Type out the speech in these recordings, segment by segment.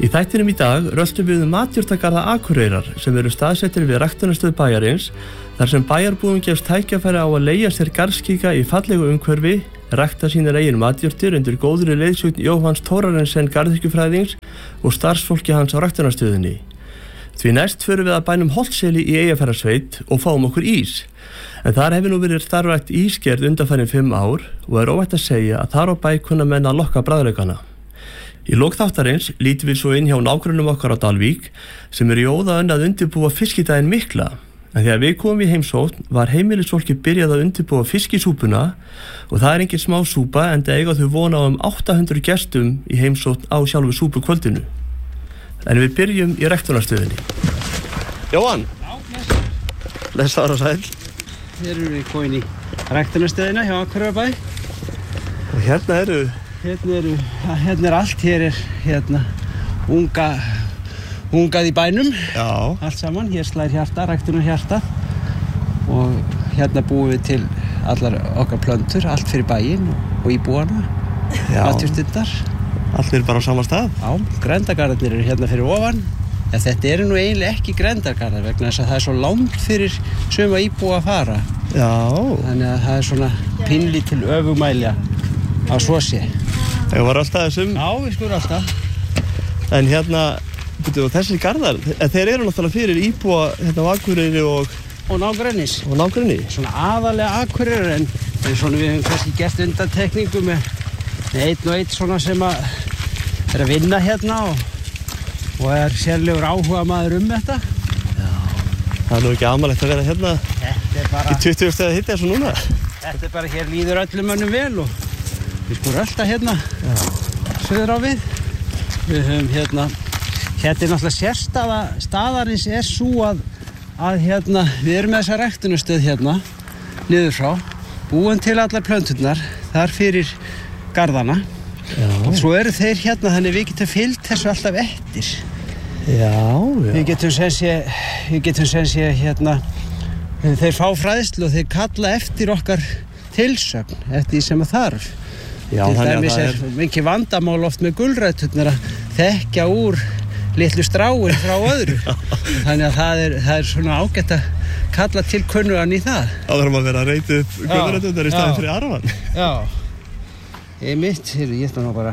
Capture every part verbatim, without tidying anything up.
Í þættinum í dag röltum við um matjurtagarða Akureyrar sem eru staðsettir við ræktunarstöð bæjarins, þar sem bæjarbúum gefst tækifæri á að leigja sér garðskíka í fallegu umhverfi, rækta sínar eigin matjurtir undir góðri leiðsögn Jóhanns Thorarensen garðyrkjufræðings og starfsfólki hans á ræktunarstöðinni. Því næst förum við að bænum Holtseli í Eyjafjarðarsveit og fáum okkur ís. En þar hefur nú verið starfrækt ísgerð undanfarin fimm ár og er óvægt að segja að þar á bæ kunna menn að lokka bragðlaukana. Í lok þáttarins lítum við svo inn hjá nágrönnum okkar á Dalvík sem eru í óðaönn að undirbúa fiskidaginn mikla. En þegar við komum í heimsókn var heimilisfólki byrjað að undirbúa fiskisúpuna og það er engin smá súpa enda eiga þau vona á um átta hundruð gestum í heimsókn á sjálfu súpukvöldinu. En við byrjum í ræktunarstöðinni. Jóhann! Já, blessaður og sæll. Hér eru við komin í ræktunarstöðina hjá Akureyrarbæ. Og hérna eru... Hérna eru, hérna er allt, hér er hérna unga, ungað í bænum. Já. Allt saman, hér slær hjarta, ræktunarhjarta. Og hérna búum við til allar okkar plöntur, allt fyrir bæinn og íbúana. Já. Matjurtirnar. Allt er bara á sama stað? Já, grændagarðarnir eru hérna fyrir ofan. Ja, þetta eru nú eiginlega ekki grændagarðar vegna þess að það er svo langt fyrir suma íbúa að fara. Já. Þannig að það er svona pínlítil öfugmælja á svo sé. Það var alltaf þessum? Já, við skulum alltaf. En hérna, betur, þessi garðar, þeir eru náttúrulega fyrir íbúa hérna á Akureyri og... Og nágrennis. Og nágrenni. Svona aðalega Akureyri en, en svona við hefum kannski gert undantekningu með, með einn og einn svona sem að er að vinna hérna og, og er sérlegur áhuga maður um þetta. Já. Það er nú ekki amalegt að vera hérna bara, í tuttugu stiga hita eins og núna. Þetta er bara, hér líður öllum mönnum vel og við skulum alltaf hérna söður á við. Við höfum hérna, hérna er náttúrulega sérstaða staðarins er svo að, að hérna, við erum með þessa ræktunarstöð hérna, niður frá, búin til allar plönturnar, þar fyrir garðana. Já. Og svo eru þeir hérna, þannig við getum fylgt þessu alltaf eftir. Já, já. Við getum sem sé, við getum sem sé hérna, þeir fá fræðslu og þeir kalla eftir okkar tilsögn, eftir því sem að þarf. Já, til þannig dæmis að er mikið vandamál oft með gulræturnar að þekkja úr litlu stráin frá öðru. Þannig að það er, það er svona ágætt að kalla til kunnugan í það. Það þarf að vera að reyta upp gulræturnar í staðinn fyrir arfan. Já, ég mitt, ég ætla nú bara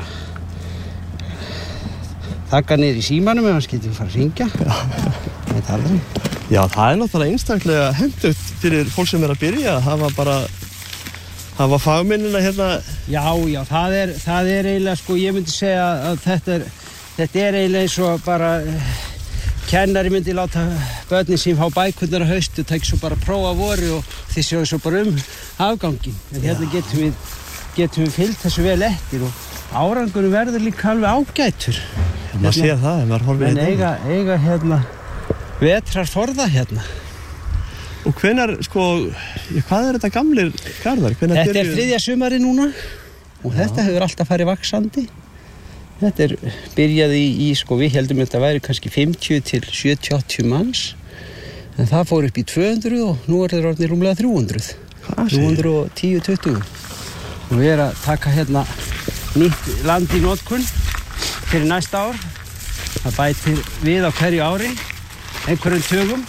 þakka niður í símanum ef hann skilti fara að hringja. Ég veit aldrei. Já, það er náttúrulega einstaklega hentugt fyrir fólk sem er að byrja að hafa bara hafa fagmennina hérna. Já, já, það er, það er eiginlega, sko, ég myndi segja að þetta er, þetta er eiginlega eins og bara kennari myndi láta börnin sín fá bækurnar á haustu, tæk svo bara prófa voru og þið sjáu svo bara um afgangin. En hérna getum við, getum við fylgt þessu vel eftir og árangunum verður líka alveg ágætur. Já, maður sé það, ef maður horfir hérna. En eiga, eiga hérna vetrarforða hérna. Og hvenær, sko, hvað er þetta gamlir garðar? Hvenær þetta byrju... er þriðja sumari núna og Já. Þetta hefur alltaf farið vaxandi. Þetta er byrjaði í, í, sko, við heldum þetta væri kannski fimmtíu til sjötíu til áttatíu manns en það fór upp í tvö hundruð og nú er það orðnir rúmlega þrjú hundruð. þrjú hundruð og tíu til tuttugu. Og við erum að taka hérna nýtt land í notkun fyrir næsta ár. Það bætir við á hverju ári, einhverjum tögum.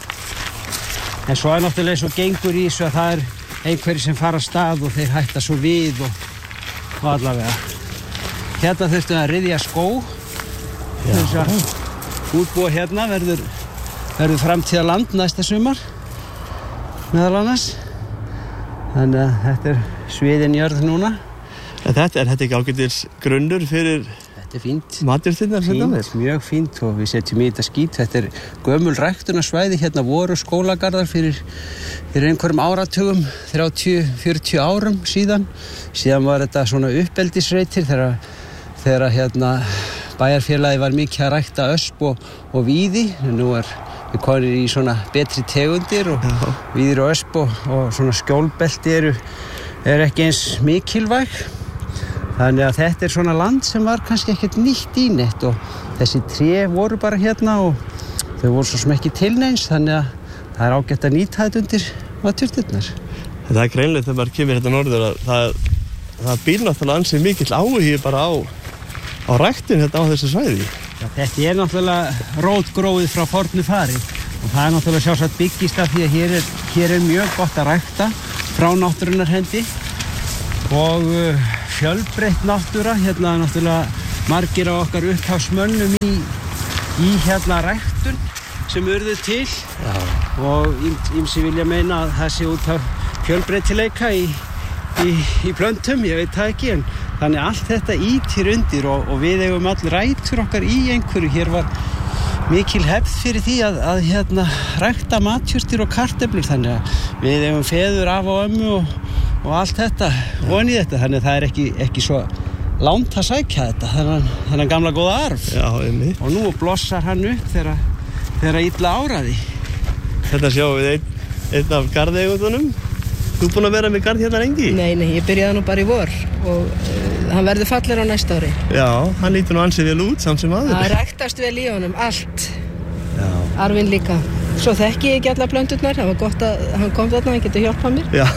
En svo er náttúrulega svo gengur í þessu að það er einhverjir sem fara af stað og þeir hætta svo við og, og allavega. Hérna þurftum að ryðja skó. Þess að útbúa hérna verður, verður framtíða land næsta sumar, meðal annars. Þannig að þetta er sviðin jörð núna. En þetta er þetta ekki ágætis grunnur fyrir... Þetta er fínt. Matjurtirnar fyrir það? Fínt, mjög fínt og við setjum í þetta skít. Þetta er gömul ræktunarsvæði, hérna voru skólagarðar fyrir, fyrir einhverjum áratugum, þrjátíu til fjörutíu árum síðan. Síðan var þetta svona uppeldisreitir þegar, þegar hérna, bæjarfélagi var mikið að rækta ösp og, og víði. En nú er við komin í svona betri tegundir og Já. Víðir og ösp og, og svona skjólbelti eru, eru ekki eins mikilvæg. Þannig að þetta er svona land sem var kannski ekkert nýtt í neitt og þessi tré voru bara hérna og þau voru svo sem ekki tilneins þannig að það er ágætt að nýta þetta undir matjurtirnar. Það er greinlega þegar maður kemur hérna norður að það, það býr náttúrulega ansið mikill áhugi bara á, á ræktun hérna á þessu svæði. Já, þetta er náttúrulega rótgróið frá fornu fari og það er náttúrulega sjálfsagt byggist af því að hér er, hér er mjög gott að rækta frá náttúrunnar hendi og uh, fjölbreytt náttúra, hérna náttúrulega margir á okkar upphafsmönnum í, í hérna ræktun sem urðu til Já. Og ýmsi vilja meina að það sé út af fjölbreytileika í, í, í plöntum, ég veit það ekki, en þannig allt þetta ítir undir og, og við eigum all rætur okkar í einhverju. Hér var mikil hefð fyrir því að, að hérna rækta matjurtir og kartöflur, þannig að við eigum feður af og ömmu og, og allt þetta von í þetta, þannig að það er ekki, ekki svo langt að sækja þetta, þennan, þennan gamla góða arf. Já, einmitt. Og nú blossar hann upp þegar, þegar illa áraði. Þetta sjáum við einn, einn af garðeigendunum. Þú búin að vera með garð hérna lengi? Nei, nei, ég byrjaði nú bara í vor og uh, hann verður fallir á næsta ári. Já, hann lítur nú ansið vel út samt sem aður. Það ræktast vel í honum, allt. Já. Arfinn líka. Svo þekki ég ekki alla plönturnar, það var gott að hann kom þarna, hann getur hjálpað mér. Já.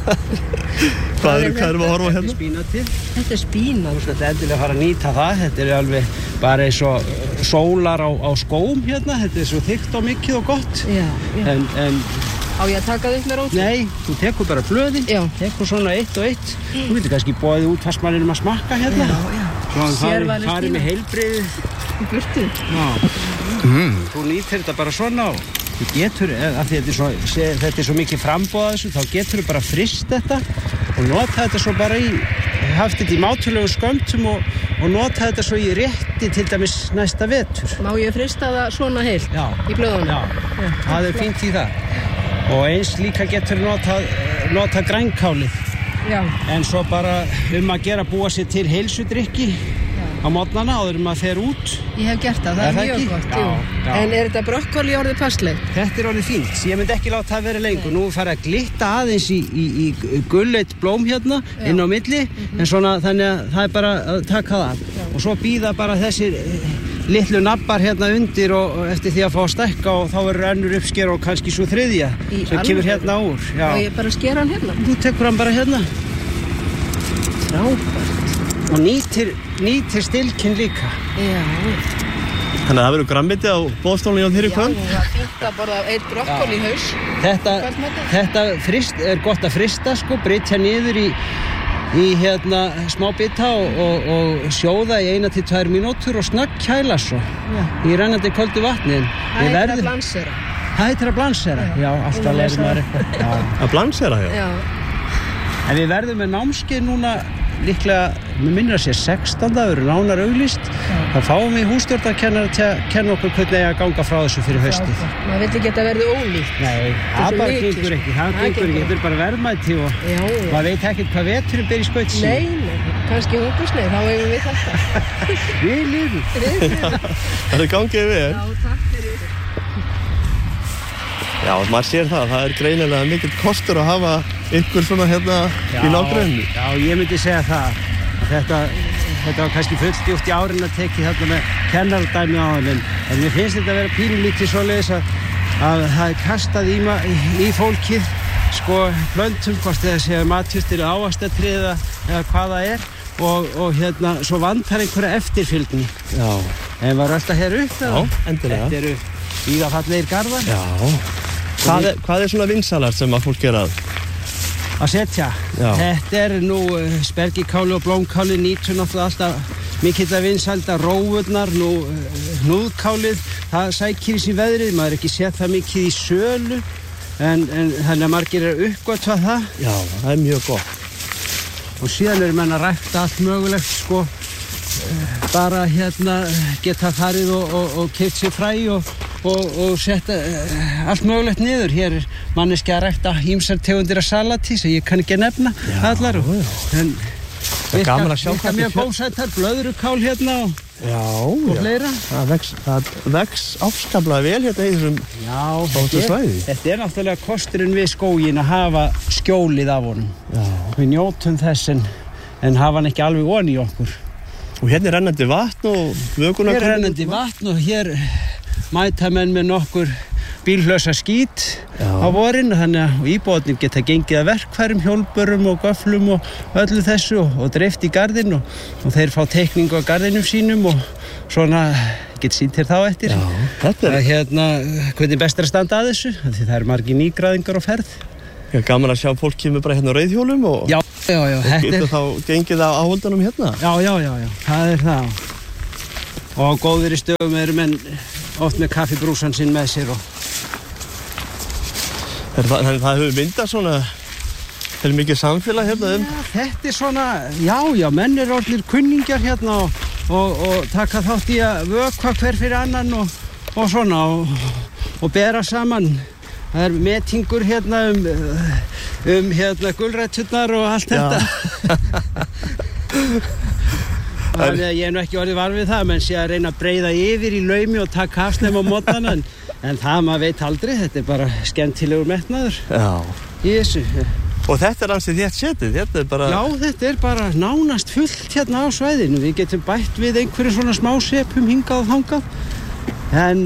Hvað erum er við að horfa hérna? Spínatið. Þetta er spínat. Þú veist, endilega fara að nýta það. Þetta er alveg bara eins og sólar á, á skóm hérna. Þetta er svo þykkt og mikið og gott. Já, já. En, en á ég að taka það upp með rótum? Nei, þú tekur bara blöðin, já. Tekur svona eitt og eitt. Mm. Þú getur kannski bóðið út fastmanninum að smakka hérna. Já, já. Svo hann fari, fari með heilbrigði. Í burtu. Já. Mm. Þú nýtir þetta bara svona og þú getur, af því þetta er svo, þetta er svo mikið framboð af þessu, þá getur þú bara frist þetta og nota þetta svo bara í, haft þetta í mátulegu skömmtum og, og nota þetta svo í rétti til dæmis næsta vetur. Má ég frista það svona heilt já. Í blöðunum? Já, já. Það er fínt í það. Og eins líka getur nota, nota grænkálið. Já. En svo bara um að gera búa sér til heilsudrykki á morgnana áður um að fer út. Ég hef gert það, það er, er mjög gott. Já, já. En er þetta brokkoli orðið passlegt? Þetta er orðið fínt, ég myndi ekki láta það vera lengur. Nú fara að glitta aðeins í, í, í gulleit blóm hérna já. Inn á milli, mm-hmm. En svona þannig að það er bara að taka það af. Já. Og svo býða bara þessir litlu nabbar hérna undir og, og eftir því að fá að stækka og þá verður önnur uppsker og kannski svo þriðja í sem alveg? Kemur hérna úr. Já. Og ég bara sker hann hérna? Þú tekur hann bara hérna. Frábært. Og nýtir, nýtir stilkinn líka. Já. Þannig að það verður grammiti á boðstólunni á þeirri kvöld? Já, það er fínt að borða eitt brokkoli í haus. Þetta, þetta frist, er gott að frista, sko, brytja niður í, í hérna smá bita og, og, og sjóða í eina til tvær mínútur og snögg kæla svo já. Í rennandi köldu vatni. Það heitir verður... að blansera. Það heitir að blansera, já, alltaf lærir maður eitthvað. Að blansera, já. Já. En við verðum með námskeið núna líklega, mér minnir að sé sextán, það eru nánar auglýst. Það fáum við hússtjórnarkennara til að kenna okkur hvernig ég að ganga frá þessu fyrir haustið. Maður vill ekki að það verði ólíkt. Nei, það bara gengur ekki, það gengur ekki, þetta er bara verðmæti og já, já. Maður veit ekkert hvað veturinn ber í skaut sín. Nei, nei, kannski hungursneið, þá eigum við þetta. Við lifum. Við lifum. Það er gangið við. Já, takk fyrir. Já, maður sér það, það er greinilega mikill kostur að hafa ykkur svona hérna já, í nágrunni. Já, ég myndi segja það. Þetta, þetta var kannski fulldjúpt í árin að tekið þarna með kennardæmi á hann, en, en mér finnst þetta að vera pínulítið svoleiðis að, að það er kastað í, í, í fólkið, sko, plöntum, hvort það sé matjurtir ávaxtatriða eða hvað það er, og, og hérna, svo vantar einhverja eftirfylgni. Já. En var alltaf hér upp, eða? Já, endilega. Þetta eru víðafallegir garðar. Já. Hvað er, hvað er svona vinsalart sem að fólk gera að? Að setja. Já. Þetta er nú uh, spergikáli og blómkáli nýtur náttúrulega alltaf mikill að vinsalda, rófurnar, nú uh, hnúðkálið, það sækir í sín veðrið, maður er ekki sett það mikið í sölu, en, en þannig að margir er uppgötva það. Já, það er mjög gott. Og síðan eru menn að rækta allt mögulegt, sko, uh, bara hérna geta farið og, og, og keypt sér fræ og og, og setja uh, allt mögulegt niður. Hér er manneskja að rækta ýmsar tegundir af salati sem ég kann ekki nefna já, allar og, en virka, virka mjög góðsættar, blöðrukál hérna og, já, og já. fleira. Það vex, það vex afskaplega vel hérna í þessum þetta svæði. Þetta er náttúrulega kosturinn við skógin að hafa skjólið af honum. Já. Við njótum þess en, en hafa hann ekki alveg onni í okkur. Og hérna er rennandi vatn og vökunar. Hér er rennandi vatn og hér mæta menn með nokkur bílhlösa skít já. Á vorin, þannig að íbúarnir geta gengið að verkfærum, hjólbörum og göflum og öllu þessu og, og dreift í garðinn og, og þeir fá teikningu á garðinum sínum og svona, get sýnt þér þá eftir. Já, þetta er... Að, hérna, hvernig best er að standa að þessu, því það eru margir nýgræðingar á ferð. Já, gaman að sjá fólk kemur bara hérna á reiðhjólum og... Já, já, já, og þetta getur er... þá gengið á áhaldunum hérna. Já, já, já, já, það er það. Og á góðir í stöðum eru menn oft með kaffibrúsan sinn með sér og... Það, það, það hefur myndað svona... Hefur mikið samfélag hérna um... Já, þetta er svona... Já, já, menn eru orðnir kunningjar hérna og, og, og taka þátt í að vökva hver fyrir annan og, og svona og, og bera saman. Það er metingur hérna um, um hérna gulræturnar og allt þetta. Þannig að ég hef nú ekki orðið var við það, menn sé að reyna að breiða yfir í laumi og taka afsnæm á mótana, en, en það maður veit aldrei, þetta er bara skemmtilegur metnaður. Já. Í þessu. Og þetta er ansið þétt setið, þetta er bara... Já, þetta er bara nánast fullt hérna á svæðinu. Við getum bætt við einhverjum svona smásepum hingað og þangað, en...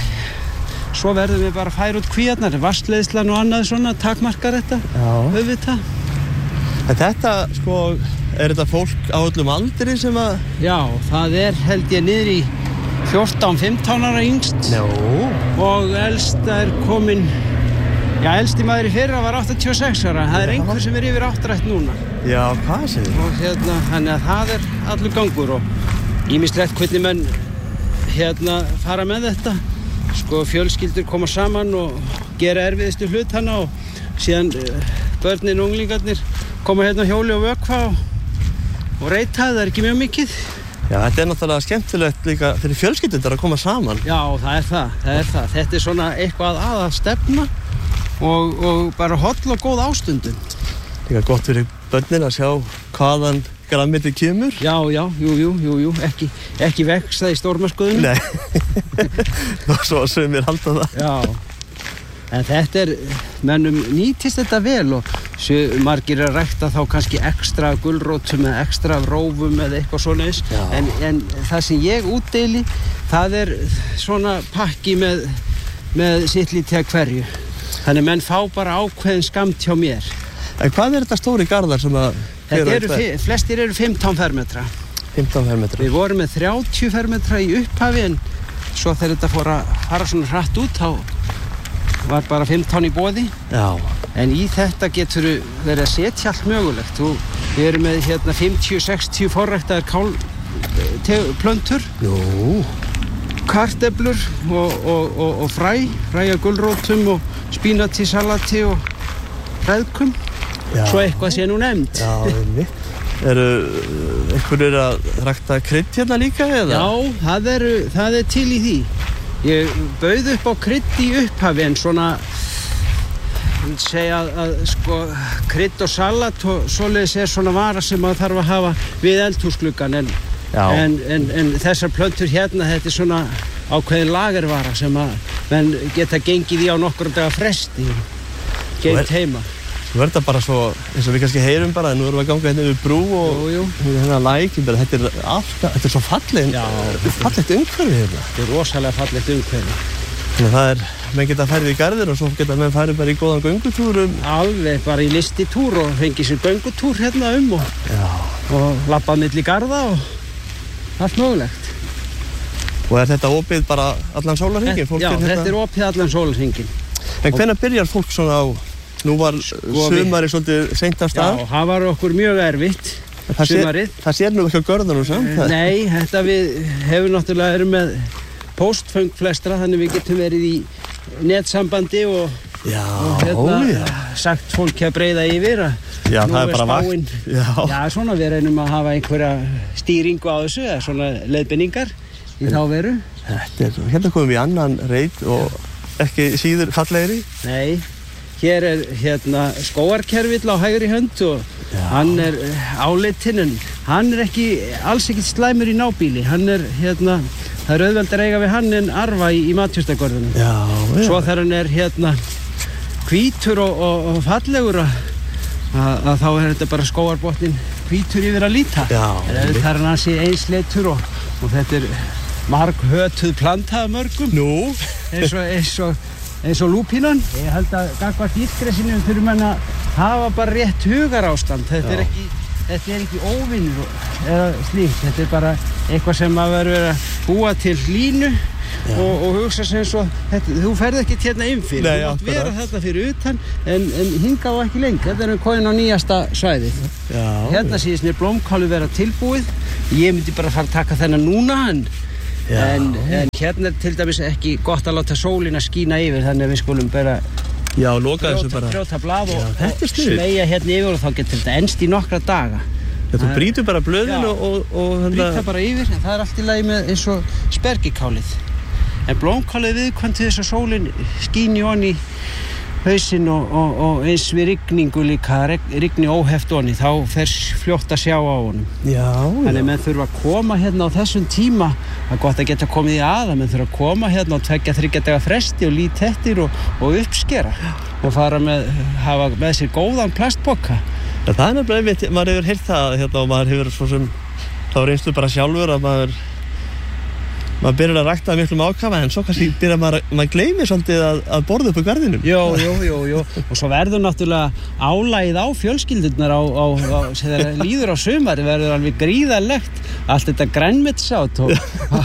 Svo verðum við bara að færa út kvíarnar, vassleiðslan og annað svona, takmarkar þetta, auðvitað. En þetta, sko, er þetta fólk á öllum aldri sem að... Já, það er held ég niður í fjórtán fimmtán ára yngst. Já. Og elst er komin, já, elsti maður í fyrra var áttatíu og sex ára. Það er einhver sem er yfir áttrætt núna. Já, hvað séð? Og hérna, þannig að það er allur gangur og ýmislegt hvernig menn hérna fara með þetta. Sko fjölskyldur koma saman og gera erfiðustu hlut hana og síðan uh, börnin og unglingarnir koma hérna á hjóli og vökva og, og reyta, það er ekki mjög mikið. Já, þetta er náttúrulega skemmtilegt líka fyrir fjölskyldur að koma saman. Já, það er það, það er það. Þetta er svona eitthvað að stefna og, og bara holl og góð ástundum. Líka gott fyrir börnin að sjá hvaðan grænmeti kemur. Já, já, jú, jú, jú, jú, ekki, ekki vexa í stórmarskuðinu. Nei, og svo að sumir halda það. Já, en þetta er, mennum nýtist þetta vel og margir er að rækta þá kannski ekstra gulrótum eða ekstra rófum eða eitthvað svona eins. En, en það sem ég útdeili, það er svona pakki með, með sitt lítið að hverju. Þannig menn fá bara ákveðin skamt hjá mér. En hvað er þetta stóri garðar sem að... Þetta eru, flestir eru fimmtán fermetra. fimmtán fermetra. Við vorum með þrjátíu fermetra í upphafi en svo þegar þetta fór að fara svona hratt út þá var bara fimmtán í boði. Já. En í þetta getur verið að setja allt mögulegt. Og við erum með hérna fimmtíu sextíu forræktaðar kálplöntur. Jú. Kartöflur og, og, og, og fræ, fræja gulrótum og spínati, salati og hræðkum. Já. Svo eitthvað sé nú nefnt. Já, einmitt. Eru einhverjir að rækta krydd hérna líka eða? Já, það er, það er til í því. Ég bauð upp á krydd í upphafi en svona segja að, að sko krydd og salat og svoleiðis er svona vara sem maður þarf að hafa við eldhúsgluggan en, en, en, en þessar plöntur hérna, þetta er svona ákveðin lagervara sem að menn geta gengið í á nokkur daga fresti geimt heima. Þú verður þetta bara svo, eins og við kannski heyrum bara, nú erum við að ganga hérna yfir brú og jú, jú. hérna læk, þetta er alltaf, þetta er svo fallegt, fallegt umhverfi hérna. Þetta er rosalega fallegt umhverfi. Þannig að það er, menn geta færið í garðir og svo geta menn færið bara í góðan göngutúrum. Alveg, bara í listitúr og fengið sér göngutúr hérna um og, og labbað milli garða og allt mögulegt. Og er þetta opið bara allan sólarhringinn? Já, er þetta er opið allan sólarhringinn. En hvenær byrjar fólk svona á... Nú var sko sumari svolítið seint af stað. Já, það var okkur mjög erfitt, það sumarið. Sé, það sér nú ekki á görðanum samt? Nei, þetta við hefur náttúrulega verið með póstföng flestra, þannig við getum verið í netsambandi og, já, og hérna, já. sagt fólki að breiða yfir að já, nú það er er bara spáin. Já. já, svona við reynum að hafa einhverja stýringu á þessu, eða svona leiðbeiningar í þá veru. Þetta er, hérna komum við í annan reit og ekki síður fallegri. Nei. Hér er hérna skógarkerfill á hægri hönd og já. Hann er álitinn en hann er ekki, alls ekki slæmur í nábýli. Hann er hérna, það er auðvelt að eiga við hann en arfa í, í matjurtagörðunum. Já, já. Svo þegar hann er hérna hvítur og, og, og fallegur að, að, að þá er þetta bara skógarbotnin hvítur yfir að líta. Já. Það er hann að sé einsleitur og, og þetta er marghötuð planta af mörgum. Nú? eins og, eins og eins og lúpínan. Ég held að gagnvart illgresinu þurfum menn að hafa bara rétt hugarástand. Þetta er ekki, þetta er ekki óvinnur eða slíkt. Þetta er bara eitthvað sem að vera að búa til línu og, og hugsa sem svo, þetta, þú ferð ekki hérna inn fyrir, Nei, þú mátt akkurat. vera þetta fyrir utan en, en hinga á ekki lengur, þetta er komin á nýjasta svæðið. Já, Hérna síðast mér blómkáli vera tilbúið, ég myndi bara fara að taka þennan núna en, Já. en, en hérna er til dæmis ekki gott að láta sólina skína yfir þannig að við skulum bara Já, loka þessu brjóta, bara. brjóta blað og, Já, þetta er og sniðugt. smeygja hérna yfir og þá getur þetta enst í nokkra daga. Já, þú brýtur bara blöðin Já. og, og, og Brýta bara yfir, en það er allt í lagi með eins og spergikálið. En blómkálið viðkvæmt til þess að sólin skín í honni hausinn og, og, og eins við rigningu líka, rigni óheft honni, þá fer fljótt að sjá á honum. Já, Þannig að menn þurfa að koma hérna á þessum tíma, það er gott að geta komið í aða, menn þurfa að koma hérna og tveggja þriggja daga fresti og lít eftir og, og uppskera og fara með, hafa með sér góðan plastpoka. Já, það er nefnilega einmitt, maður hefur heyrt það hérna og maður hefur svo sem, þá reynslu bara sjálfur að maður maður byrjar að rækta miklum ákafa en svo kannski byrjar maður, maður gleymir svolítið að, að borða upp á garðinum. Jó, jó, jó, jó. Og svo verður náttúrulega álagið á fjölskyldurnar á, á, á þegar líður á sumari verður alveg gríðarlegt allt þetta grænmetisát og,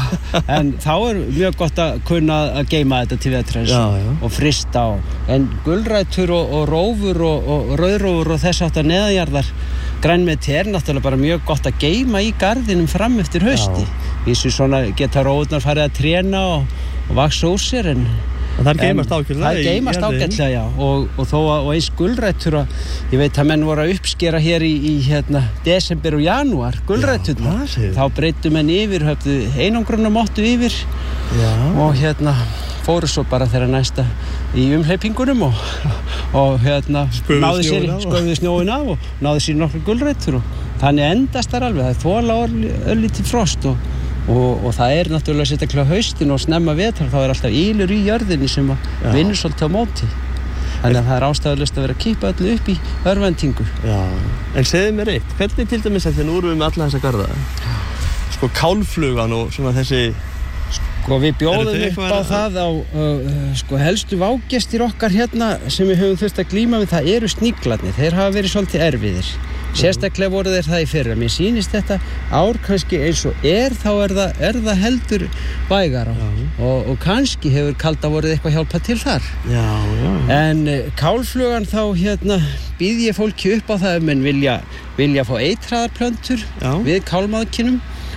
en þá er mjög gott að kunna að geyma þetta til vetrarins Já, já. og frista á. En gulrætur og, og rófur og, og rauðrófur og þess aftar neðanjarðar grænmeti er náttúrulega bara mjög gott að geyma í garðinum fram eftir hausti. Vísu svona geta róðnar farið að tréna og, og vaksa úr sér en Og það geymast ágætlega. Það geymast ágætlega, já. Og, og þó að og eins gulrætur að ég veit að menn voru að uppskera hér í, í hérna, desember og janúar, gulræturna. Þá breyttu menn yfir, höfðu einangrunarmottu yfir já. og hérna fóru svo bara þeirra næsta í umhleypingunum og, og hérna náðu sér sköfuðu snjóin af og náðu sér nokkru gulrætur og þannig endast þar alveg, það er þola örlítið frost og Og, og það er náttúrulega að setja kláð haustin og snemma vetrar, þá er alltaf ýlur í jörðinni sem að vinnur svolítið á móti. Þannig að það er ástæðulaust að vera að kippa öllu upp í örvendingu. Já, en segðu mér eitt, hvernig til dæmis að þið nú erum við með alla þessa garða? Sko kálflugan og svona þessi... Sko við bjóðum upp á það á uh, sko helstu vágestir okkar hérna sem við höfum þurft að glíma við, það eru sniglarnir, þeir hafa verið svolítið erfiðir. Sérstaklega voru þeir það í fyrra. Mér sýnist þetta ár kannski eins og er, þá er það, er það heldur vægara og, og kannski hefur kalda voruð eitthvað hjálpa til þar. Já, já. En uh, kálflugan þá hérna býð ég fólki upp á það menn vilja, vilja fá eitraðarplöntur við kálmaðkinum.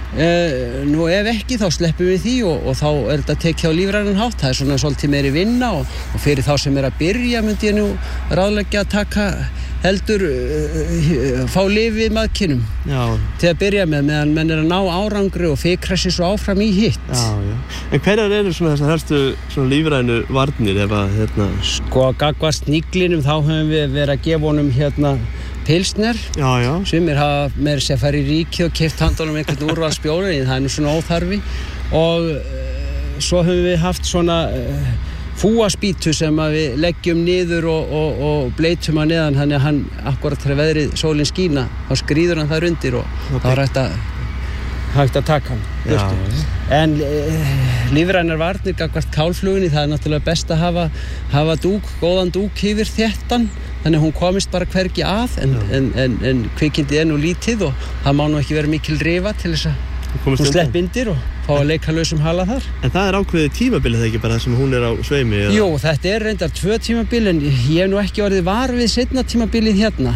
Uh, nú ef ekki þá sleppum við því og, og þá er þetta tekið á lífrænan hátt, það er svona svolítið meiri vinna og, og fyrir þá sem er að byrja myndi ég nú ráðleggja að taka heldur uh, fá lyf við maðkinum til að byrja með meðan menn er að ná árangri og fikra sér svo áfram í hitt. Já, já. En hverjar eru svona þessar helstu svona lífrænu varnir ef að hérna... Sko gagnvart sniglinum þá höfum við verið að gefa honum hérna pilsner, já, já. Sumir hafa meira sér að fara í ríkið og keypt handunum einhvern úrvalsbjóri, það er nú svona óþarfi og uh, svo höfum við haft svona uh, fúaspítu sem að við leggjum niður og, og, og bleitum að neðan þannig að hann akkurat þegar veðrið sólin skína þá skrýður hann þar undir og okay. þá er hægt að, hægt að taka hann burtu. En uh, lífrænar varnir gagnvart kálflugunni, það er náttúrulega best að hafa, hafa dúk, góðan dúk yfir þéttan þannig að hún komist bara hvergi að en, en, en, en kvikindi er nú lítið og það má nú ekki vera mikil rifa til þess að hún slepp indir og fá að leika lausum hala þar. En það er ákveðið tímabil þegar ekki bara það sem hún er á sveimi? Eða? Jú, þetta er reyndar tvö tímabil en ég hef nú ekki orðið var við seinna tímabilið hérna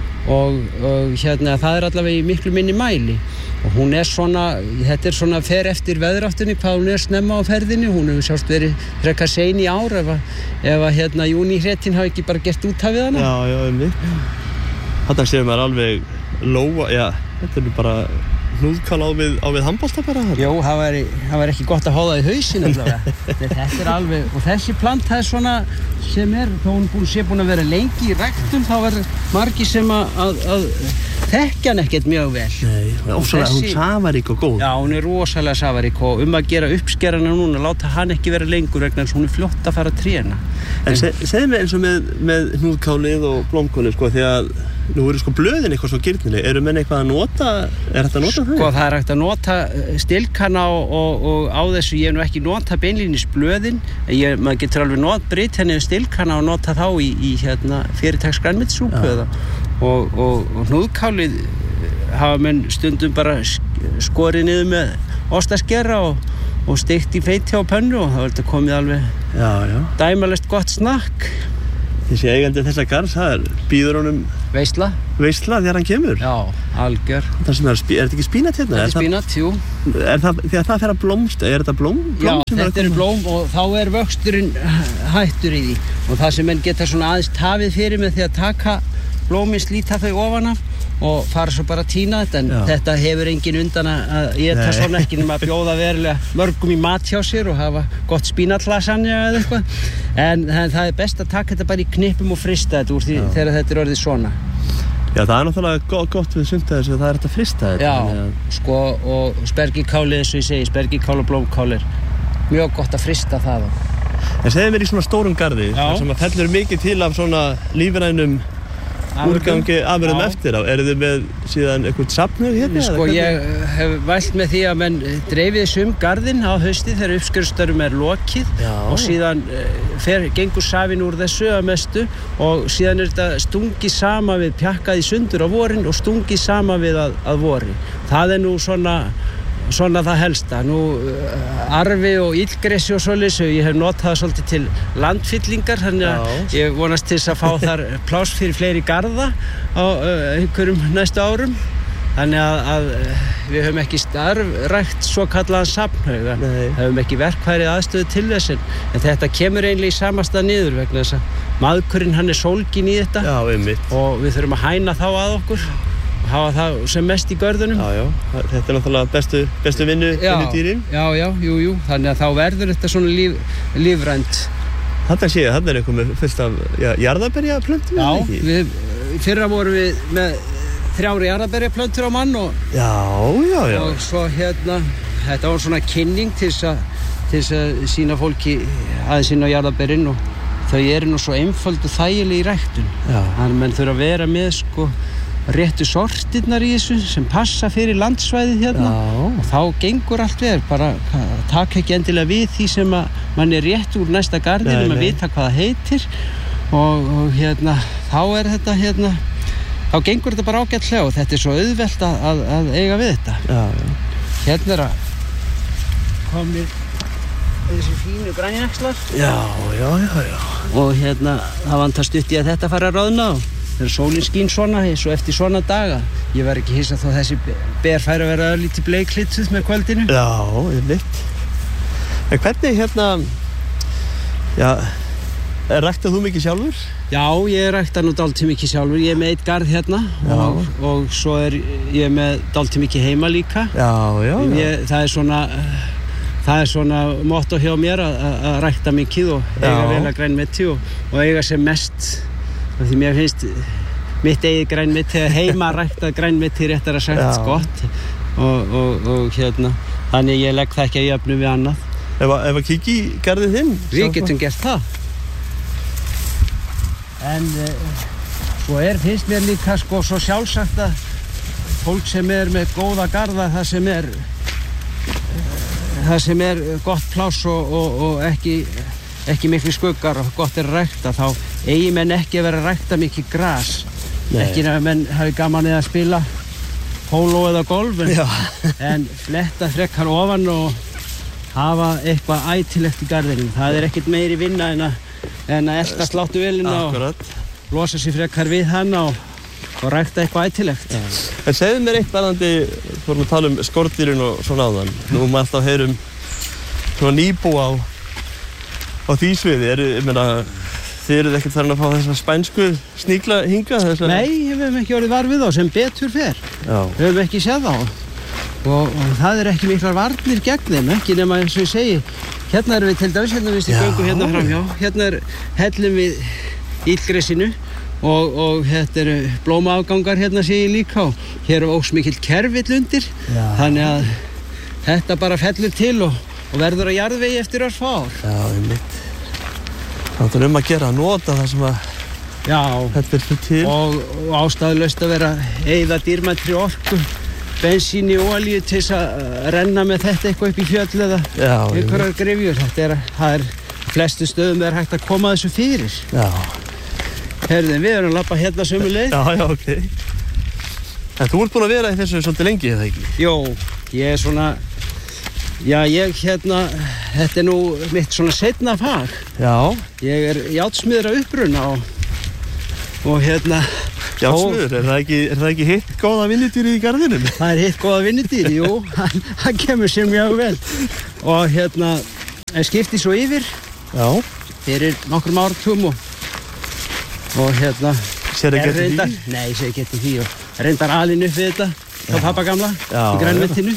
og, og hérna það er allavega í miklu minni mæli og hún er svona, þetta er svona fer eftir veðráttunni hvað hún er snemma á ferðinni, hún hefur sjást verið frekar sein í ár ef að, ef að hérna júníhrettin hafi ekki bara gert út af við hana. Já, já, um mig. Þetta séum maður alveg lóa, já, þetta er bara hnúðkál á við, á við handbolta bara. Jó, það væri, það væri ekki gott að hóða í hausinn allavega. Þetta er alveg, og þessi plant það er svona sem er, þó hún búin, sé búin að vera lengi í ræktun, þá verður margi sem að, að, að þekkja hann ekkert mjög vel. Nei, og svona þessi, hún safarík og góð. Já, hún er rosalega safarík og um að gera uppskerana núna, láta hann ekki vera lengur vegna þess að hún er fljótt að fara að tréna. En, en se, segðu mig eins og með, með hnúðkálið og blómkálið, sko, því að nú eru sko blöðin eitthvað svo gyrnileg, eru menn eitthvað að nota, er þetta að nota það? Sko það er hægt að nota stilkana og, og, og á þessu, ég hef nú ekki nota beinlínis blöðin, ég, maður getur alveg not breytt henni stilkana og nota þá í, í hérna fyrirtaks grænmetissúpu eða og, og, og hnúðkálið hafa menn stundum bara skorið niður með ostaskera og, og steikt í feiti á pönnu og það var þetta komið alveg já, já. dæmalegt gott snakk. Þessi eigandi þessa garðs, það er býður honum Veisla? Veisla þegar hann kemur? Já, algjör. Það sem er, er þetta ekki spínat hérna? Þetta er spínat, jú. Er það, þegar það fer að blómst, er þetta blóm? blóm Já, þetta er blóm og þá er vöxturinn hættur í því. Og það sem menn geta svona aðeins tafið fyrir með því að taka blómin, slíta þau ofan af og fara svo bara að tína þetta. En já. Þetta hefur engin undan að éta svona ekki nema að bjóða verulega mörgum í mat hjá sér og hafa gott spínatlasanja eða eitthvað. En, en það er best að taka þetta bara í knippum og frista þetta úr því já. Þegar þetta er orðið svona. Já, það er náttúrulega gott við sundhæðis að það er þetta frista þetta. Já, að... sko, og spergikálið eins og ég segi, spergikál og blómkál er mjög gott að frista það. En segðu mér í svona stórum garði, þar sem að fellur mikið til af svona lífrænum úrgangi afurðum eftir á. Eru þið með síðan eitthvað safnug hérna? Sko ég hef vælt með því að menn dreifið þessum garðinn á hausti þegar uppskurðstörfum er lokið já. Og síðan fer, gengur safinn úr þessu að mestu og síðan er þetta stungið sama við pjakkað í sundur á vorin og stungið sama við að, að vori. Það er nú svona Svona það helsta. Nú arfi og illgresi og svoleiðis, ég hef notað það svolítið til landfyllingar, þannig að ég vonast til þess að fá þar pláss fyrir fleiri garða á uh, einhverjum næstu árum. Þannig að, að við höfum ekki starfrækt svo kallaðan safnhaug, höfum ekki verkfærið aðstöðu til þess, en þetta kemur eiginlega í samasta niður vegna þess að maðkurinn hann er sólginn í þetta já, einmitt. Og við þurfum að hæna þá að okkur. Hafa það sem mest í görðunum. Já, já, þetta er náttúrulega bestu, bestu vinnu, vinnu dýrin. Já, já, jú, jú, þannig að þá verður þetta svona líf, lífrænt. Þetta sé ég, þetta er eitthvað með fyrst af ja, jarðarberjaplöntum, já, eða ekki? Já, við, fyrra vorum við með þrjári jarðarberjaplöntur á mann og... Já, já, já. Og svo hérna, þetta var svona kynning til þess að, til þess að sína fólki aðeins inn á jarðarberinn og þau eru nú svo einföld og þægileg í ræktun. Já. Þannig að menn þurfa að vera með, sko, réttu sortirnar í þessu sem passa fyrir landsvæðið hérna já. Og þá gengur allt vel, bara taka ekki endilega við því sem að mann er rétt úr næsta garðinum að vita hvað það heitir og, og hérna þá er þetta hérna þá gengur þetta bara ágætlega og þetta er svo auðvelt að, að, að eiga við þetta já, já. Hérna er að komir þessi fínu grænjaxlar já, já, já, já og hérna það vantar stutt í að þetta fara að roðna og þegar sólin skín svona, svo eftir svona daga ég var ekki hissa þó þessi ber færi að vera lítið bleiklituð með kvöldinu já, ég veit en hvernig hérna já, ræktað þú mikið sjálfur? Já, ég rækta nú dálítið mikið sjálfur ég er með eitt garð hérna og, og svo er ég með dálítið mikið heima líka já, já, já. Ég, það er svona það er svona motto hjá mér að, að rækta mikið og eiga vel að grænmeti og, og eiga sem mest því mér finnst mitt eigið grænmeti eða heima ræktað grænmeti réttar að sagt gott og, og, og hérna þannig ég legg það ekki að jöfnu við annað Ef að, ef að kikki í garðið þinn? Við getum gert það en uh, svo er finnst mér líka sko svo sjálfsagt að fólk sem er með góða garða það sem er uh, það sem er gott pláss og, og, og ekki ekki miklu skuggar og gott er að rækta þá eigi menn ekki að vera að rækta mikið gras Nei. Ekki að menn hafi gaman eða að spila póló eða golf en, en fletta frekar ofan og hafa eitthvað ætilegt í garðinum það er ekkert meiri vinna en að, en að elta sláttu velina og losa sér frekar við hana og, og rækta eitthvað ætilegt ja. En segðu mér eitt varðandi fórum að tala um skordýrin og svona áðan nú maður alltaf heyrum svona nýbú á á því sviði, eru, ég meina, þið eruð ekkert farin að fá þessa spænsku sníkla hinga? Þessa... Nei, við hefum ekki orðið var við þá sem betur fer. Já. Við hefum ekki séð þá. Og, og það er ekki miklar varnir gegn þeim, ekki nema eins og ég segi, hérna erum við til dæmis, hérna við stíðum hérna framhjá, hérna er hellum við illgresinu og, og hérna eru blómaafgangar hérna sé ég líka og hér er ósmikill kerfill undir, Já. Þannig að þetta bara fellur til og og verður að jarðvegi eftir örfá ár. Já, einmitt. Það er um að gera að nota það sem að Já, þetta er fyrir til. Og, og ástæðulaust að vera eyða dýrmættri orku, bensíni og olíu til þess að renna með þetta eitthvað upp í fjöll eða einhverjar grefjur. Þetta er, það er flestu stöðum er hægt að koma þessu fyrir. Já. Herðin, við erum að labba hérna sömu leið. Já, já, ok. En þú ert búin að vera í þessu svolítið lengi, eða ekki? Jó, ég er svona, já, ég hérna, þetta er nú mitt svona seinna fag. Já. Ég er járnsmiður að uppruna og, og hérna... Járnsmiður, er það ekki, er það ekki hitt góða vinnudýri í garðinum? Það er hitt góða vinnudýri, jú, það kemur sér mjög vel. Og hérna, ég skipti svo yfir. Já. Fyrir nokkrum áratugum og, og hérna... Sér ekki eftir því? Nei, ég sé ekki eftir því og reyndar alinn upp við þetta hjá pappa gamla já, í grænmetinu.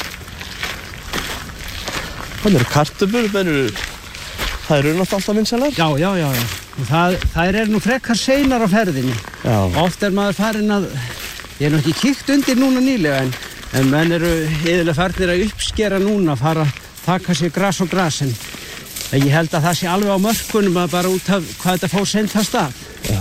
Þannig eru kartöflur, það eru það eru náttúrulega alltaf vinsælar? Já, já, já, já. Og það, það er nú frekar seinar á ferðinni. Já. Oft er maður farin að, ég er nú ekki kíkt undir núna nýlega en, en menn eru yfirlega farnir að uppskera núna, fara að taka sér gras og gras en ég held að það sé alveg á mörkunum að bara út af hvað þetta fór seint af stað. Já.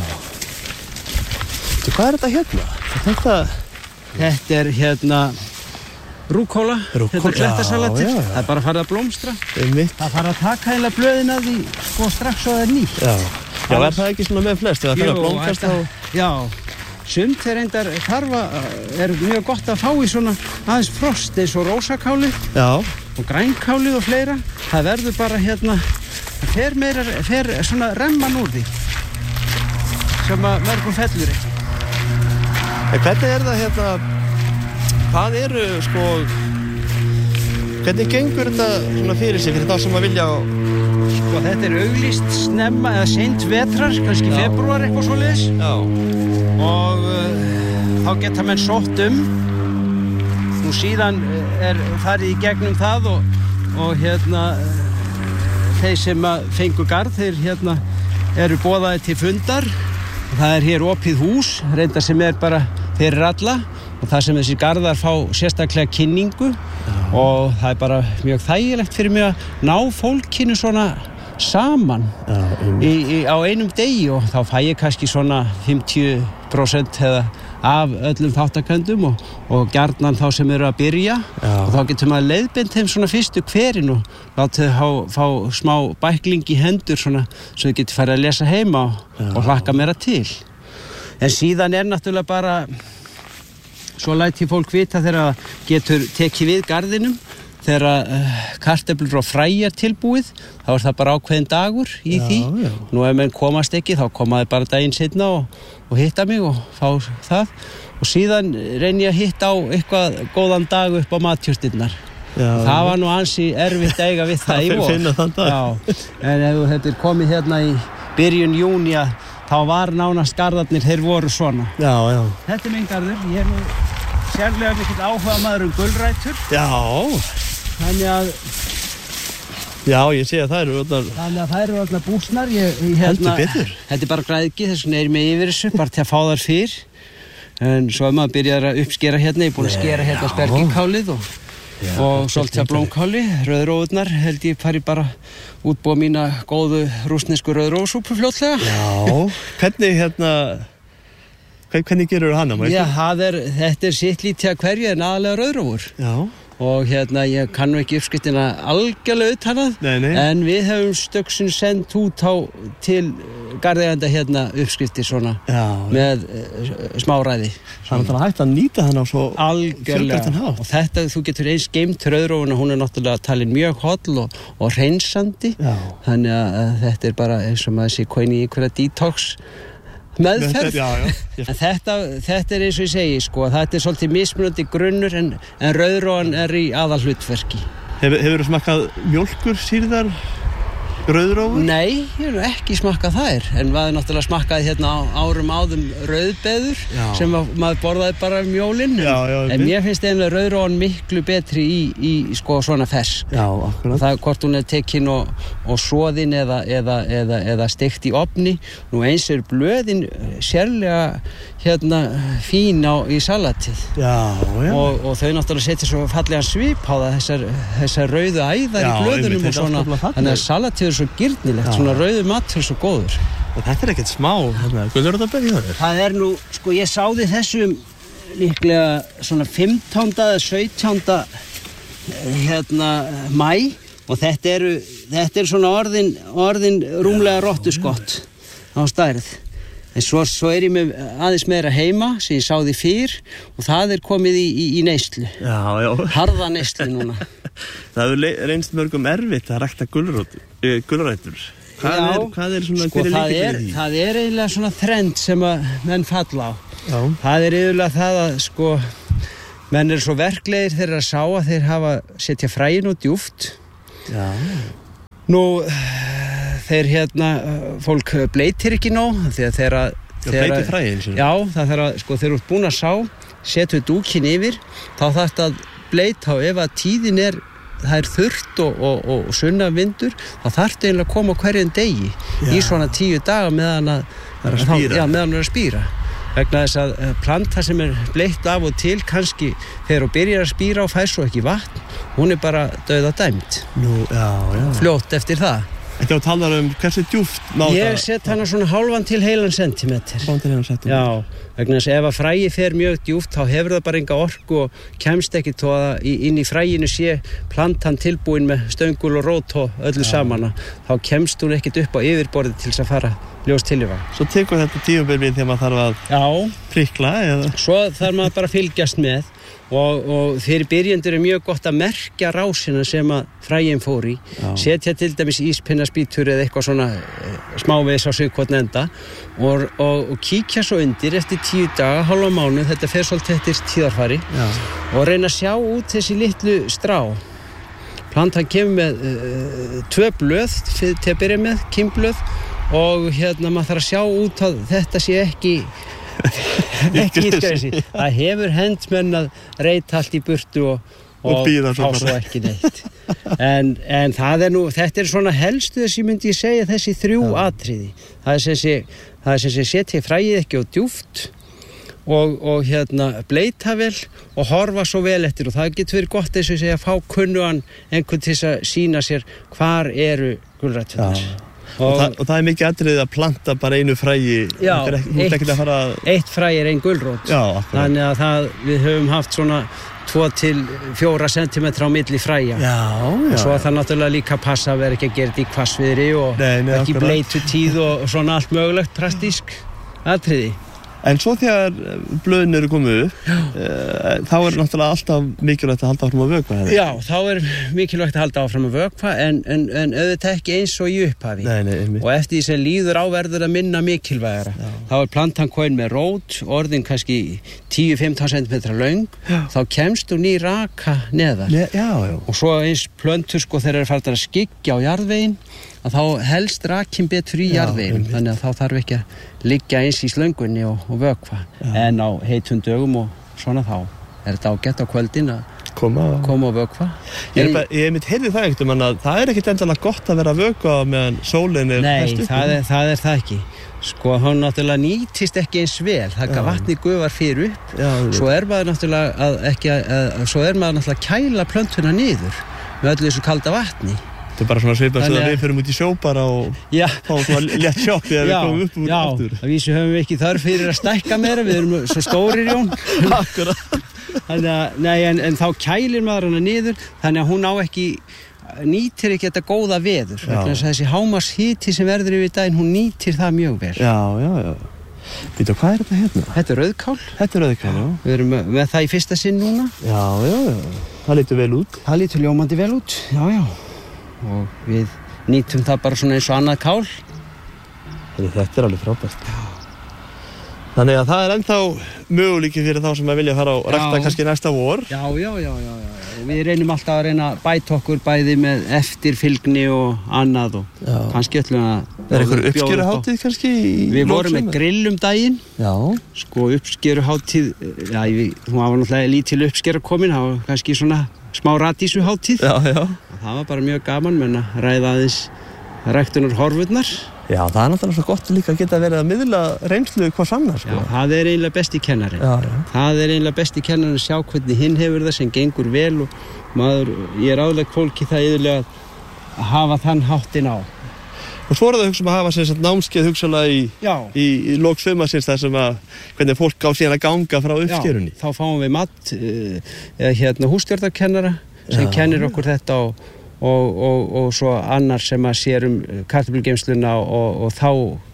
Hvað er þetta hérna? Þetta... Þetta er hérna rúkóla, Rúkóla, þetta klettasalatið. já, já. Það er bara að fara að blómstra. Einmitt. Það fara að taka eiginlega blöðin að því sko strax og það er nýtt. Já. Já, er það ekki svona með flest? Eða það er að blómkast á... Já, sumt er reyndar þarfa, er mjög gott að fá í svona aðeins frost eins og rósakáli. Já. Og grænkáli og fleira. Það verður bara hérna, það fer meira, fer svona remman úr því. Sem að mörgum fellur ekki. En hvernig er það hérna, hvað eru sko, hvernig gengur þetta svona fyrir sig fyrir þá sem að vilja? Sko þetta er auglýst snemma eða seint vetrar, kannski Já. febrúar eitthvað svoleiðis. Já. Og uh, þá geta menn sótt um. Nú síðan er farið í gegnum það og, og hérna þeir sem að fengu garð, þeir hérna eru boðaðir til fundar. Það er hér opið hús, reynda sem er bara fyrir alla og það sem þessi garðar fá sérstaklega kynningu Já. Og það er bara mjög þægilegt fyrir mig að ná fólkinu svona saman Já, í, í, á einum degi og þá fæ ég kannski svona fimmtíu prósent eða af öllum þáttaköndum og, og gjarnan þá sem eru að byrja Já. Og þá getur maður leiðbeint þeim svona fyrstu hverin og látið þau fá smá bækling í hendur svona svo þau getur farið að lesa heima og, og hlakka meira til. En síðan er náttúrulega bara svo læt ég fólk vita þegar getur tekið við garðinum þegar uh, kartöflur og fræ er tilbúið þá er það bara ákveðin dagur í Já, því já. Nú ef menn komast ekki þá koma þeir bara daginn seinna og, og hitta mig og fá það og síðan reyni ég að hitta á eitthvað góðan dag upp á matjurtirnar Já. Það var nú ansi erfitt að eiga við það í vor finna þann dag. Já, en ef þetta er komið hérna í byrjun júní þá var nánast garðarnir, þeir voru svona. Já, já. Þetta er minn garður, ég er nú sérlega mikill áhuga maður um gulrætur. Já. Þannig að, Já, ég sé að það eru allar... þannig að það eru allar búsnar. Ég, ég, Heldur betur. Þetta er bara græðgi, þess vegna er ég með yfir þessu, bara til að fá þar fyrr. En svo er maður byrjar að uppskera hérna, ég er búin að skera hérna spergilkálið og, Já, og svolítið blómkáli, rauðrófurnar, held ég fari bara útbúa mína góðu rússnesku rauðrófsúpu fljótlega. Já, hvernig hérna, hvernig gerur hana? Já, það er, þetta er sitt lítið að hverju en aðalega rauðrófur. Já. Og hérna, ég kann nú ekki uppskriftina algjörlega utanað, Nei, nei. en við höfum stöksun sendt út á til garðeiganda hérna uppskriftir svona Já. með uh, smáræði. Það er hægt að nýta hana á svo Algjörlega. fjölbreyttan hátt. Og þetta, þú getur eins geymt rauðrófuna, hún er náttúrulega talin mjög holl og, og hreinsandi. Já. Þannig að þetta er bara eins og maður sé komin í einhverja detox meðferð. Já, já. En þetta, þetta er eins og ég segi, sko, þetta er svolítið mismunandi grunnur en, en rauðrófan er í aðalhlutverki. Hefur, hefurðu smakkað mjólkur sýrðar rauðrófur? Nei, ég hef ekki smakkað þær, en maður náttúrulega smakkaði hérna á, árum áðum rauðbeður Já. sem að, maður borðaði bara um jólin, en, Já, já, en einmitt. mér finnst einlega rauðrófan miklu betri í, í sko svona fersk. Já, akkurat. Það er hvort hún er tekin og, og soðin eða, eða, eða, eða steikt í ofni. Nú eins er blöðin sérlega hérna fín á, í salatið. Já, já. Og, og þau náttúrulega setja svo fallegan svip á það, þessar, þessar rauðu æðar Já, í blöðunum einmitt, og þetta er svona, afskaplega falleg. þannig að salatið er svo gyrnilegt, Já. svona rauðu matur er svo góður. Og þetta er ekkert smá, hérna, gulrótarberg í það. Það er nú, sko, ég sáði þessum líklega svona fimmtánda eða sautjánda hérna mæ og þetta eru, þetta er svona orðin, orðin rúmlega rottuskott á stærð. En svo, svo er ég með aðeins meira heima sem ég sáði fyrr og það er komið í, í, í neyslu. Já, já. Harða neyslu núna. Það hefur reynst mörgum erfitt að rækta gulrætur. Hvað já, er, hvað er svona sko, fyrir það líka er, fyrir því? það er eiginlega svona trend sem að menn falla á. Já. Það er eiginlega það að sko, menn er svo verklegir þeir að sá að þeir hafa setja fræin og djúft. Já. Nú, þeir hérna, fólk bleitir ekki nóg því að þeirra... Já, bleitir fræin sem? Já, það þarf að, sko, þeir eru búin að sá, setja dúkin yfir, þá þarf þetta að bleita og ef að tíðin er, það er þurrt og, og, og, og sunna vindur, þá þarf þetta eiginlega að koma hverjum degi já. Í svona tíu daga meðan að, að, að spýra. Já, meðan að spýra. Vegna þess að planta sem er bleitt af og til kannski þegar hún byrjar að spýra og fær svo ekki vatn, hún er bara dauðadæmd. Nú, já, já. Fljótt eftir það. Ekki á talar um hversu djúpt má það? Ég set hana svona hálfan til heilan sentimeter. Hálfan til heilan sentimeter. Já, vegna þess að ef að fræi fer mjög djúpt þá hefur það bara enga orku og kemst ekki tó að inn í fræinu sé plantan tilbúin með stöngul og rót og öllu já. Saman. Þá kemst hún ekkit upp á yfirborðið til þess að fara ljós til yfir. Svo tekur þetta tímabil við þegar maður þarf að já. Prikla eða? Svo þarf maður bara að fylgjast með. Og, og fyrir byrjendur er mjög gott að merkja rásina sem að fræin fór í já. Setja til dæmis íspinnaspítur eða eitthvað svona smávegis á sigkotn enda og, og, og kíkja svo undir eftir tíu daga, hálfa mánuð, þetta fer svolítið eftir tíðarfari já. Og reyna að sjá út þessi litlu strá. Plantan kemur með uh, tvö blöð til að byrja með, kimblöð og hérna maður þarf að sjá út að þetta sé ekki ekki ískresi. Það hefur hent menn að reyta allt í burtu og, og, og fá svo ekki neitt en, en það er nú, þetta er svona helstu þessi myndi ég segja þessi þrjú já. Atriði það er sem sé, það er sem sé setja fræið ekki á djúft og, og hérna bleita vel og horfa svo vel eftir og það getur verið gott eins og segja að fá kunnugan einhvern til að sína sér hvar eru gulræturnar. Og, og, það, og það er mikið atriðið að planta bara einu fræi já, ekki, eitt, fara... eitt fræi er ein gulrót já, þannig að það, við höfum haft svona tvo til fjóra sentimetra á milli fræja já, já, og svo það náttúrulega líka passa að vera ekki að gera þetta í hvassviðri og nei, nei, ekki bleitu tíð og, og svona allt mögulegt praktísk atriði. En svo þegar blöðin eru komið upp, e, þá er náttúrulega alltaf mikilvægt að halda áfram að vökva. Hefði. Já, þá er mikilvægt að halda áfram að vökva, en, en, en auðvitað ekki eins og í upphafi. Nei, nei, einmitt. Og eftir því sem líður á verður að minna mikilvægara. Já. Þá er plantan komin með rót, orðin kannski tíu til fimmtán sentimetra löng, já. Þá kemst hún í raka neðar. Ne, já, já. Og svo eins plöntur sko þegar er farnar að skyggja á jarðveginn, að þá helst rakin betur í jarðveginum, þannig að þá þarf ekki að liggja eins í slöngunni og, og vökva. Já. En á heitum dögum og svona þá er þetta ágætt á kvöldin að koma, koma og vökva. Ég er, ég er mitt heyrði það ekkert um að það er ekkert endalega gott að vera að vökva meðan sólin er nei, það er, það er það ekki. Sko, hann náttúrulega nýtist ekki eins vel, það gaf vatni gufar fyrir upp, já, svo er maður náttúrulega að ekki að, að svo er maður náttúrulega að kæla plöntuna niður með öllu þessu kalda vatni. Þetta er bara svona svipað sem að við fyrir út í sjó bara og já. Fá svona létt sjokk þegar við komum upp úr já, aftur. Já, að vísu höfum við ekki þörf fyrir að stækka meira, við erum svo stórir Jón. Akkurat. Þannig að, nei, en, en þá kælir maður hana niður, þannig að hún á ekki, nýtir ekki þetta góða veður. Þannig að þessi hámars hiti sem verður yfir daginn, hún nýtir það mjög vel. Já, já, já. Býtu, hvað er þetta hérna? Þetta er rauðkál. Þetta er rauðkál, já. Við erum með, með það í fyrsta sinn núna. Já, já, já. Það lítur vel út. Það lítur ljómandi vel út, já, já. Og við nýtum það bara svona eins og annað kál. Þetta er alveg frábært. Já. Þannig að það er ennþá möguleiki fyrir þá sem að vilja fara og rækta kannski næsta vor. Já, já, já, já, já. Við reynum alltaf að reyna að bæta okkur bæði með eftirfylgni og annað og já. Kannski ætlum að... Er einhver uppskeruhátíð kannski? Við vorum með grill um daginn. Já. Sko uppskeruhátíð, já, við, hún var náttúrulega lítil uppskeru komin, það var kannski svona smá radísuhátíð. Já, já. Það var bara mjög gaman, menn að ræða aðeins ræktunar horfurnar. Já, það er náttúrulega svo gott líka að geta verið að miðla reynslu hvers annars. Sko. Já, það er eiginlega besti kennarinn. Já, já. Það er eiginlega besti kennarinn að sjá hvernig hinn hefur það sem gengur vel og maður, ég er áðurlega fólki það yfirlega að hafa þann háttinn á. Og svo er það hugsa um að hafa sem sagt námskeið hugsalega í, í, í lok sumarsins þar sem að hvernig fólk á síðan að ganga frá uppskerunni. Já, þá fáum við mat, eða hérna hússtjórnarkennara sem já. Kennir okkur þetta og Og, og, og svo annar sem að sér um kartöflugeymsluna og, og þá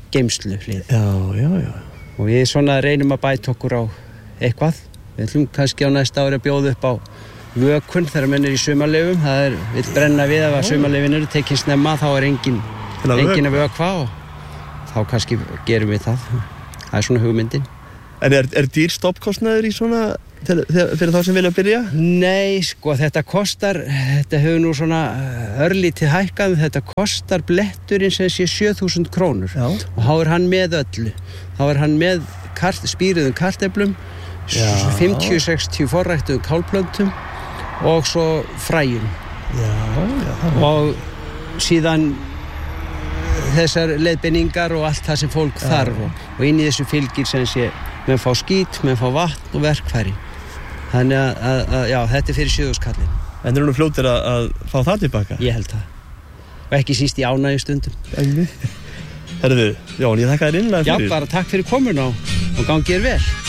geymslu hlið. Já, já, já. Og við svona reynum að bæta okkur á eitthvað. Við ætlum kannski á næsta ári að bjóða upp á vökun þegar menn er í sumarleyfum. Það er, við brenna við að sumarleyfin eru tekin snemma, þá er engin, engin að vökva og þá kannski gerum við það. Það er svona hugmyndin. En er, er dýr stoppkostnaður í svona, til, fyrir þá sem vilja byrja? Nei, sko, þetta kostar, þetta hefur nú svona örlítið hækkað, þetta kostar bletturinn sem sé sjö þúsund krónur. Já. Og þá er hann með öllu. Þá er hann með kart, spýruðum kartöflum, fimmtíu til sextíu forræktuðum kálplöntum og svo fræjum. Já, já. Og síðan þessar leiðbeiningar og allt það sem fólk ja. þarf og, og inn í þessu fylgir sem sé menn fá skít, menn fá vatn og verkfæri. Þannig að, að, að já, þetta er fyrir sjö þúsund kallinn. En eru nú fljótir að, að fá það tilbaka? Ég held það. Og ekki síst í ánægju stundum. Herðu, Jón, ég þakka þér innlega fyrir. Já, bara takk fyrir komuna og, og gangið er vel.